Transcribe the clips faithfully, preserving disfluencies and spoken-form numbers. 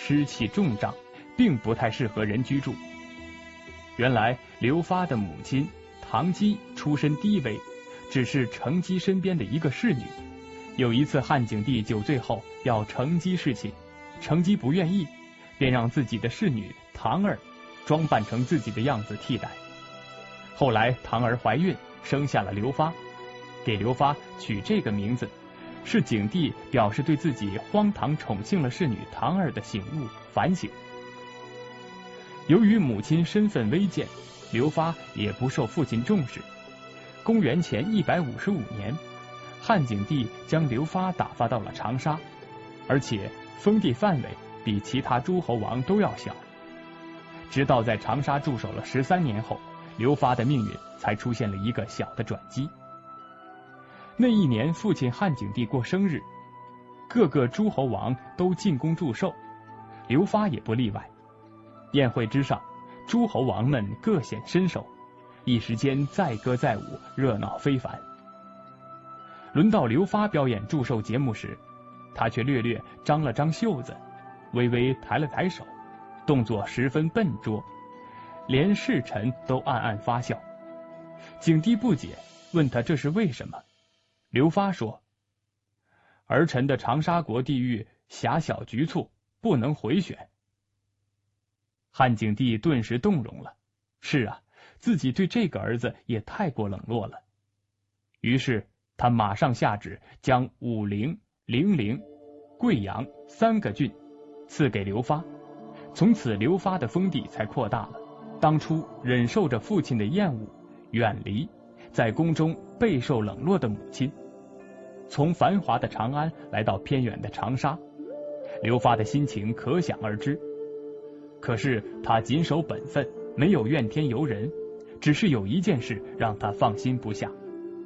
湿气重胀，并不太适合人居住。原来刘发的母亲唐姬出身低微，只是成姬身边的一个侍女。有一次汉景帝酒醉后要成姬侍寝，成姬不愿意，便让自己的侍女唐儿装扮成自己的样子替代。后来唐儿怀孕，生下了刘发，给刘发取这个名字，是景帝表示对自己荒唐宠幸了侍女唐儿的醒悟反省。由于母亲身份微贱，刘发也不受父亲重视。公元前一百五十五年，汉景帝将刘发打发到了长沙，而且封地范围比其他诸侯王都要小。直到在长沙驻守了十三年后，刘发的命运才出现了一个小的转机。那一年父亲汉景帝过生日，各个诸侯王都进宫祝寿，刘发也不例外。宴会之上，诸侯王们各显身手，一时间载歌载舞，热闹非凡。轮到刘发表演祝寿节目时，他却略略张了张袖子，微微抬了抬手，动作十分笨拙，连侍臣都暗暗发笑。景帝不解，问他这是为什么。刘发说：儿臣的长沙国地域狭小局促，不能回旋。汉景帝顿时动容了，是啊，自己对这个儿子也太过冷落了。于是他马上下旨，将武陵、零陵、贵阳三个郡赐给刘发，从此刘发的封地才扩大了。当初忍受着父亲的厌恶，远离在宫中备受冷落的母亲，从繁华的长安来到偏远的长沙，刘发的心情可想而知。可是他谨守本分，没有怨天尤人，只是有一件事让他放心不下。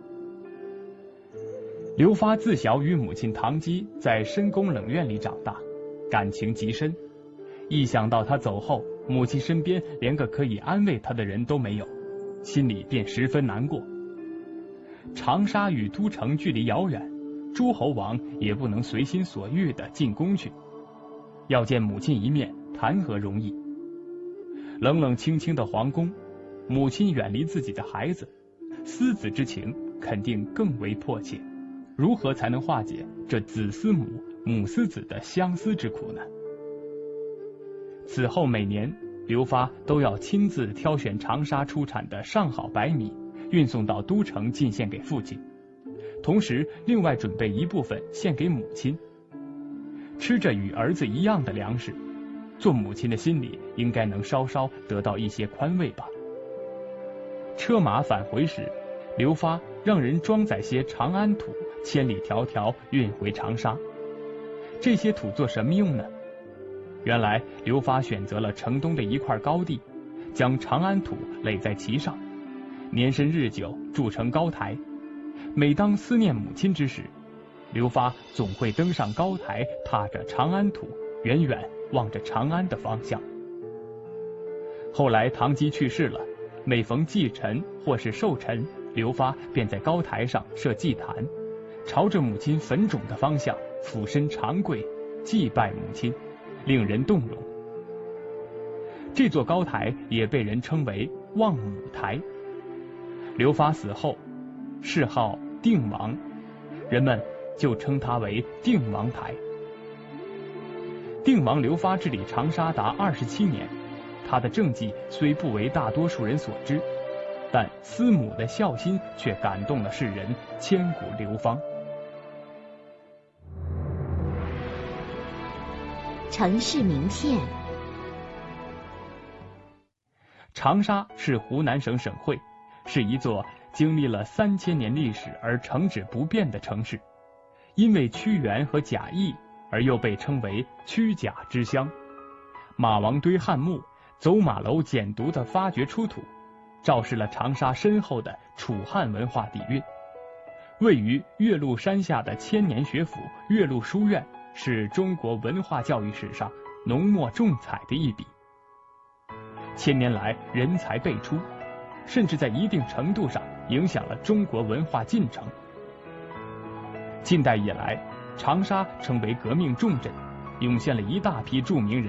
刘发自小与母亲唐姬在深宫冷院里长大，感情极深。一想到他走后，母亲身边连个可以安慰他的人都没有，心里便十分难过。长沙与都城距离遥远，诸侯王也不能随心所欲地进宫去，要见母亲一面，谈何容易。冷冷清清的皇宫，母亲远离自己的孩子，思子之情肯定更为迫切。如何才能化解这子思母、母思子的相思之苦呢？此后每年，刘发都要亲自挑选长沙出产的上好白米，运送到都城进献给父亲，同时另外准备一部分献给母亲。吃着与儿子一样的粮食，做母亲的心里应该能稍稍得到一些宽慰吧。车马返回时，刘发让人装载些长安土，千里迢迢运回长沙。这些土做什么用呢？原来刘发选择了城东的一块高地，将长安土垒在其上，年深日久，筑成高台。每当思念母亲之时，刘发总会登上高台，踏着长安土，远远望着长安的方向。后来唐姬去世了，每逢祭辰或是寿辰，刘发便在高台上设祭坛，朝着母亲坟冢的方向俯身长跪，祭拜母亲，令人动容。这座高台也被人称为望母台。刘发死后，谥号定王，人们就称他为定王台。定王刘发治理长沙达二十七年，他的政绩虽不为大多数人所知，但思母的孝心却感动了世人，千古流芳。 城市名片。 长沙是湖南省省会，是一座经历了三千年历史而城址不变的城市，因为屈原和贾谊而又被称为屈贾之乡。马王堆汉墓、走马楼简牍的发掘出土，昭示了长沙深厚的楚汉文化底蕴。位于岳麓山下的千年学府岳麓书院，是中国文化教育史上浓墨重彩的一笔。千年来人才辈出，甚至在一定程度上影响了中国文化进程。近代以来，长沙成为革命重镇，涌现了一大批著名人